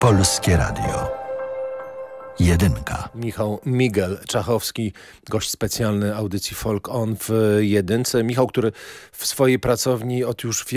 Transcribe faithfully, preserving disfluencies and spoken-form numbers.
Polskie Radio. Jedynka. Michał Miguel Czachowski, gość specjalny audycji Folk On w Jedynce. Michał, który w swojej pracowni od już